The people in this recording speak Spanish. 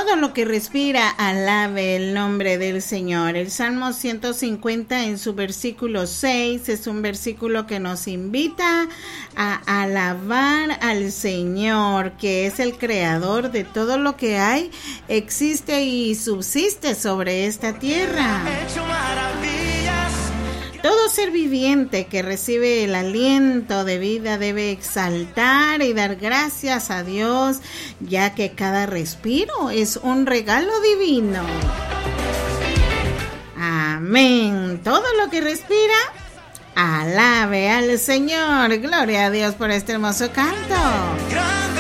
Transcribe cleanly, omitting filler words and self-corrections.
todo lo que respira, alabe el nombre del Señor. El Salmo 150 en su versículo 6 es un versículo que nos invita a alabar al Señor, que es el creador de todo lo que hay, existe y subsiste sobre esta tierra. Todo ser viviente que recibe el aliento de vida debe exaltar y dar gracias a Dios, ya que cada respiro es un regalo divino. Amén. Todo lo que respira, alabe al Señor. Gloria a Dios por este hermoso canto.